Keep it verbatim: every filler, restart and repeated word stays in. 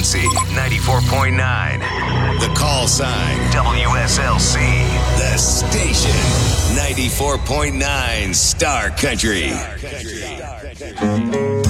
frequency, ninety-four point nine. The call sign, W S L C. The station, ninety-four point nine Star Country. Star Country.